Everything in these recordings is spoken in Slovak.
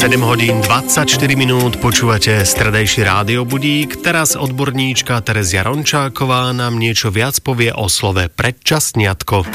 7 hodín 24 minút počúvate stredajší rádiobudík. Teraz odborníčka Terezia Rončáková nám niečo viac povie o slove predčasniatko.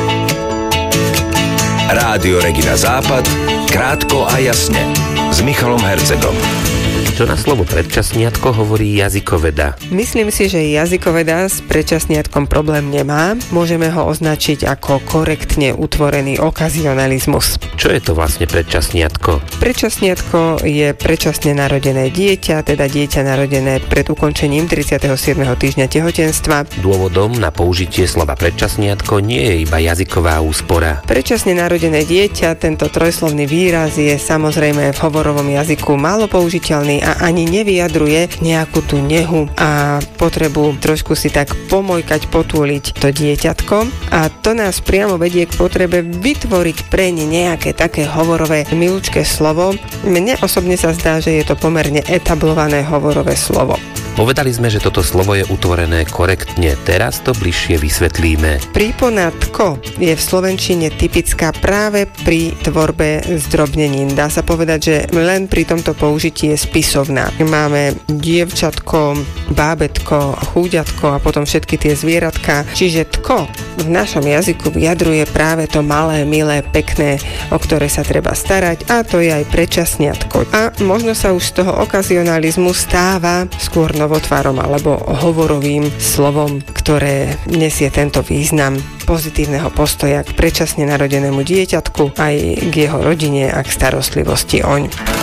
Rádio Regina Západ, krátko a jasne, s Michalom Hercegom. Čo na slovo predčasniatko hovorí jazykoveda? Myslím si, že jazykoveda s predčasniatkom problém nemá. Môžeme ho označiť ako korektne utvorený okazionalizmus. Čo je to vlastne predčasniatko? Predčasniatko je predčasne narodené dieťa, teda dieťa narodené pred ukončením 37. týždňa tehotenstva. Dôvodom na použitie slova predčasniatko nie je iba jazyková úspora. Predčasne narodené dieťa, tento trojslovný výraz je samozrejme v hovorovom jazyku málo použiteľný a ani nevyjadruje nejakú tú nehu a potrebu trošku si tak pomojkať, potúliť to dieťatko. A to nás priamo vedie k potrebe vytvoriť pre ne nejaké také hovorové milučké slovo. Mne osobne sa zdá, že je to pomerne etablované hovorové slovo. Povedali sme, že toto slovo je utvorené korektne. Teraz to bližšie vysvetlíme. Prípona tko je v slovenčine typická práve pri tvorbe zdrobnenín. Dá sa povedať, že len pri tomto použití je spisovná. Máme dievčatko, bábätko, chúďatko a potom všetky tie zvieratka. Čiže tko v našom jazyku vyjadruje práve to malé, milé, pekné, o ktoré sa treba starať, a to je aj predčasniatko. A možno sa už z toho okazionalizmu stáva skôr novotvárom alebo hovorovým slovom, ktoré nesie tento význam pozitívneho postoja k predčasne narodenému dieťatku aj k jeho rodine a k starostlivosti oň.